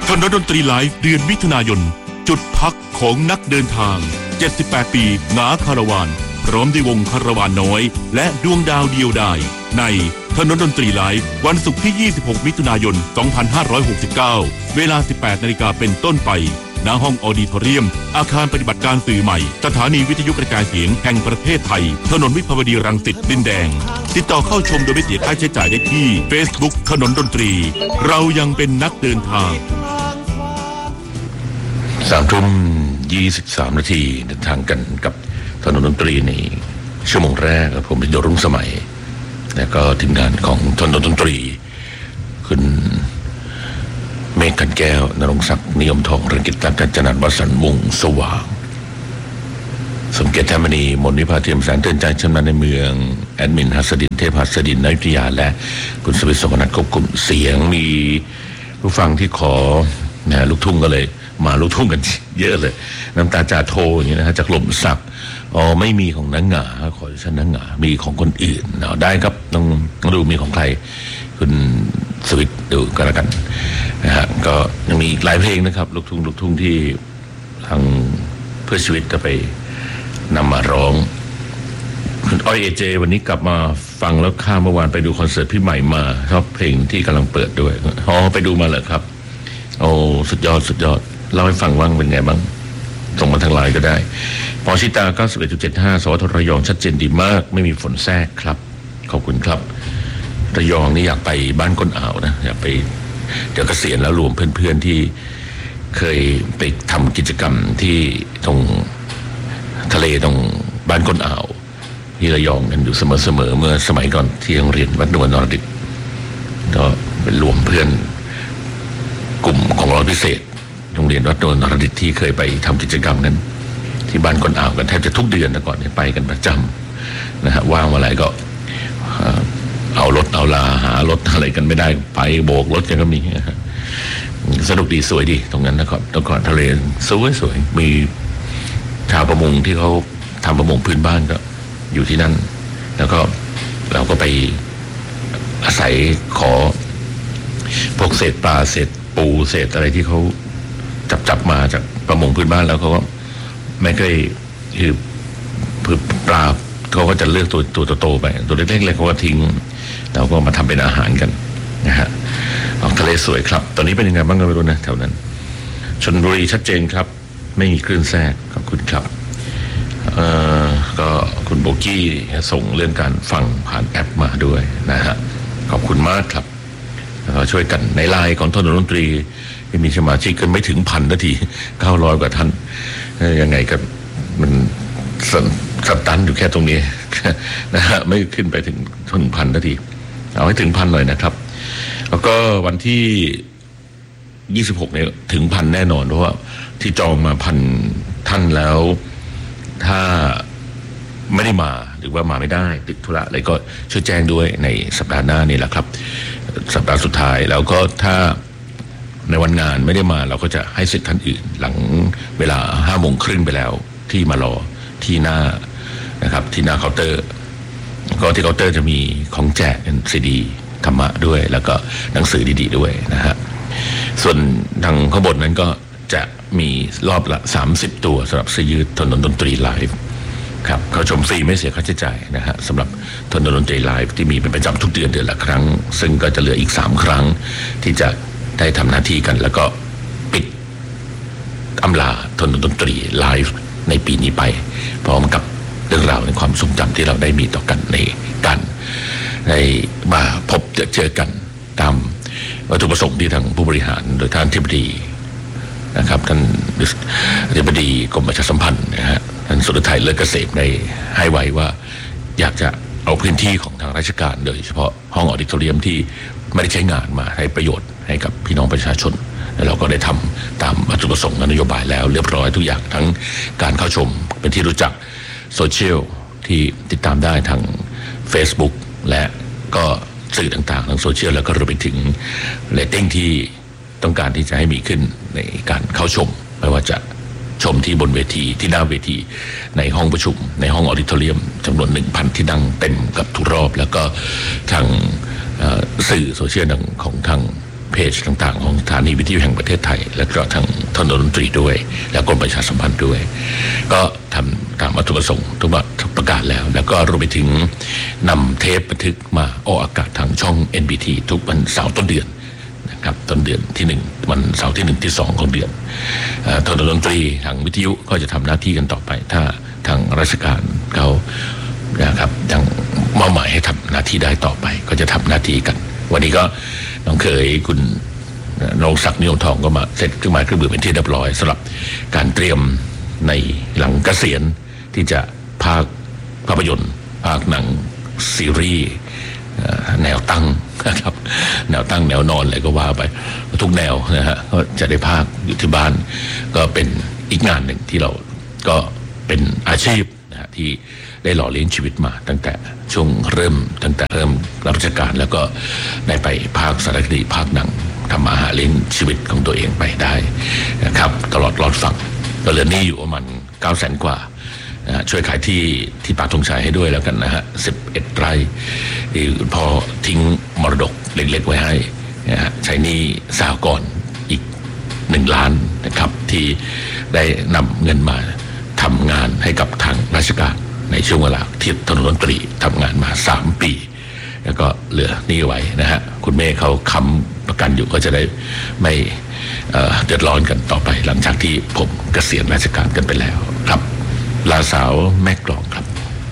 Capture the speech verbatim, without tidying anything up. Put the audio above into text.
ถนนดนตรีไลฟ์เดือนมิถุนายนจุดพักของนักเดินทางเจ็ดสิบแปดปีหงาคาราวานพร้อมด้วยวงคาราวานน้อยและดวงดาวเดียวดายในถนนดนตรีไลฟ์วันศุกร์ที่ยี่สิบหกมิถุนายนสองพันห้าร้อยหกสิบเก้าเวลา สิบแปดนาฬิกาเป็นต้นไปณห้องออดิทอเรียมอาคารปฏิบัติการสื่อใหม่สถานีวิทยุกระจายเสียงแห่งประเทศไทยถนนวิภาวดีรังสิตดินแดงติดต่อเข้าชมโดยไม่เสียค่าใช้จ่ายได้ที่ Facebook ถนนดนตรีเรายังเป็นนักเดินทางสามทุ่มยี่สิบสามนาทีเดินทางกันกับถนนดนตรีในชั่วโมงแรกผมเป็นโยรุ่งสมัยแล้วก็ทีมงานของถนนดนตรีคุณเมฆกันแก้วนรงศักดิ์นิยมทองเรืองกิตติกัญจนันท์วสันต์วงศ์สว่างสมเกียรติแท้มณีมนต์วิภาเทียมแสงเตือนใจชำนาญในเมืองแอดมินหัสดินเทพหัสดินอยุธยาและคุณสวิทย์สมนัทควบคุมเสียงมีผู้ฟังที่ขอนะลูกทุ่งก็เลยมาลูกทุ่งกันเยอะเลยน้ำตาจ่าโทอย่างนี้นะฮะจากหล่มสักอ๋อไม่มีของนังหงาขอฉันนังหงามีของคนอื่นเนาะได้ครับต้องต้องดูมีของใครคุณสวิทย์ดูก็แล้วกันนะฮะก็ยังมีอีกหลายเพลงนะครับลูกทุ่งลูกทุ่งที่ทางเพื่อชีวิตจะไปนำมาร้องคุณอ้อยเอเจวันนี้กลับมาฟังแล้วข้ามเมื่อวานไปดูคอนเสิร์ตพี่ใหม่มาชอบเพลงที่กำลังเปิดด้วยอ๋อไปดูมาเหรอครับโอ้สุดยอดสุดยอดเล่าให้ฟังว่างเป็นไงบ้างส่งมาทางไลน์ก็ได้ปอชิตา เก้าสิบเอ็ดจุดเจ็ดห้า สวทระยองชัดเจนดีมากไม่มีฝนแทรกครับขอบคุณครับระยองนี่อยากไปบ้านก้นอ่าวนะอยากไปเดี๋ยวเกษียณแล้วรวมเพื่อนๆที่เคยไปทำกิจกรรมที่ตรงทะเลตรงบ้านก้นอ่าวที่ระยองกันอยู่เสมอๆเมื่อสมัยก่อนที่โรงเรียนวัดนวลนรดิตก็เป็นรวมเพื่อนกลุ่มของเราพิเศษโรงเรียนวัดนวลนรดิตที่เคยไปทำกิจกรรมนั้นที่บ้านก้นอ่าวกันแทบจะทุกเดือนแต่ก่อนไปกันประจำนะฮะว่างเมื่อไหร่ก็เอารถเอาลาหารถอะไรกันไม่ได้ไปโบกรถกันก็มีสนุกดีสวยดีตรงนั้นนะครับตรงก่อนทะเลสวยสวยมีชาวประมงที่เขาทำประมงพื้นบ้านก็อยู่ที่นั่นแล้วก็เราก็ไปอาศัยขอพวกเศษปลาเศษปูเศษอะไรที่เขาจับจับมาจากประมงพื้นบ้านแล้วเขาก็ไม่เคยคือปลาเขาก็จะเลือกตัวตัวโตๆไปตัวเล็กๆเลยเขาก็ทิ้งเราก็มาทำเป็นอาหารกันนะฮะออกทะเลสวยครับตอนนี้เป็นยังไงบ้างก็ไม่รู้นะแถวนั้นชลบุรีชัดเจนครับไม่มีคลื่นแทรกขอบคุณครับเอ่อก็คุณโบกี้ส่งเรื่องการฟังผ่านแอปมาด้วยนะฮะขอบคุณมากครับแล้วก็ช่วยกันในไลน์ของถนนดนตรีมีสมาชิกกันไม่ถึงพันนาทีเก้าร้อยกว่าท่านยังไงกันมันสตันอยู่แค่ตรงนี้นะฮะไม่ขึ้นไปถึงถึงพันนาทีเอาให้ถึงพันหน่อยนะครับแล้วก็วันที่ยี่สิบหกเนี่ยถึงพันแน่นอนเพราะว่าที่จองมาพันท่านแล้วถ้าไม่ได้มาหรือว่ามาไม่ได้ติดธุระอะไรก็ช่วยแจ้งด้วยในสัปดาห์หน้านี่แหละครับสัปดาห์สุดท้ายแล้วก็ถ้าในวันงานไม่ได้มาเราก็จะให้สิทธิ์ท่านอื่นหลังเวลาห้าโมงครึ่งไปแล้วที่มารอที่หน้านะครับที่หน้าเคาน์เตอร์ก็ที่เคาน์เตอร์จะมีของแจกเป็นซีดีธรรมะด้วยแล้วก็หนังสือดีๆด้วยนะฮะส่วนทางข้างบนนั้นก็จะมีรอบละสามสิบตัวสำหรับซื้อยืดถนนดนตรีไลฟ์ครับเขาชมฟรีไม่เสียค่าใช้จ่ายนะฮะสำหรับถนนดนตรีไลฟ์ที่มีเป็นประจำทุกเดือนเดือนละครั้งซึ่งก็จะเหลืออีกสามครั้งที่จะได้ทำหน้าที่กันแล้วก็ปิดอำลาถนนดนตรีไลฟ์ในปีนี้ไปพร้อมกับเรื่องราวในความทรงจำที่เราได้มีต่อกันในการในมาพบเจอเจอกันตามวัตถุประสงค์ที่ทางผู้บริหารโดยท่านอธิบดีนะครับท่านอธิบดีกรมประชาสัมพันธ์นะฮะท่านสุรไทยเลิศเกษมได้ให้ไว้ว่าอยากจะเอาพื้นที่ของทางราชการโดยเฉพาะห้องออดิทอเรียมที่ไม่ได้ใช้งานมาให้ประโยชน์ให้กับพี่น้องประชาชนแล้วเราก็ได้ทำตามวัตถุประสงค์และนโยบายแล้วเรียบร้อยทุกอย่างทั้งการเข้าชมเป็นที่รู้จักโซเชียลที่ติดตามได้ทาง Facebook และก็สื่อต่างๆทางโซเชียลแล้วก็รวมไปถึงเรตติ้งที่ต้องการที่จะให้มีขึ้นในการเข้าชมไม่ว่าจะชมที่บนเวทีที่หน้าเวทีในห้องประชุมในห้องออดิทอเรียมจำนวน หนึ่งพัน ที่นั่งเต็มกับทุกรอบแล้วก็ทางสื่อโซเชียลของทางเพจต่างๆของสถานีวิทยุแห่งประเทศไทยและก็ทางถนนดนตรีด้วยและกรมประชาสัมพันธ์ด้วยก็ทำตามวัตถุประสงค์ทุกประกาศแล้วแล้วก็รวมไปถึงนำเทปบันทึกมาออกอากาศทางช่อง เอ็น บี ที ทุกวันเสาร์ต้นเดือนนะครับต้นเดือนที่หนึ่งวันเสาร์ที่หนึ่งที่สองของเดือนถนนดนตรีทางวิทยุก็จะทำหน้าที่กันต่อไปถ้าทางราชการเขานะครับยังมอบหมายให้ทำหน้าที่ได้ต่อไปก็จะทำหน้าที่กันวันนี้ก็น้องเคยคุณนรงศักดิ์นิยมทองก็มาเสร็จเครื่องหมายเครื่องมือเป็นที่เรียบร้อยสำหรับการเตรียมในหลังเกษียณที่จะภาคภาพยนตร์ภาคหนังซีรีส์แนวตั้งนะครับแนวตั้งแนวนอนอะไรก็ว่าไปทุกแนวนะฮะก็จะได้ภาคอยู่ที่บ้านก็เป็นอีกงานหนึ่งที่เราก็เป็นอาชีพนะฮะที่ได้หล่อเลี้ยงชีวิตมาตั้งแต่ช่วงเริ่มตั้งแต่เริ่มรับราชการแล้วก็ได้ไปภาคสารคดีภาคหนังทำมาหาเลี้ยงชีวิตของตัวเองไปได้นะครับตลอดรอดฝั่งก็เหลือหนี้อยู่ประมาณเก้าแสนกว่านะช่วยขายที่ที่ป่าธงชัยให้ด้วยแล้วกันนะฮะสิบเอ็ดไร่ที่พอทิ้งมรดกเล็กๆไว้ให้นะฮะใช้หนี้สหกรณ์อีกหนึ่งล้านนะครับที่ได้นำเงินมาทำงานให้กับทางราชการในช่วงเวลาที่ถนนดนตรีทำงานมาสามปีแล้วก็เหลือหนี้ไว้นะฮะคุณแม่เขาค้ำประกันอยู่ก็จะได้ไม่เดือดร้อนกันต่อไปหลังจากที่ผมเกษียณราชการกันไปแล้วครับลาสาวแม่กลอง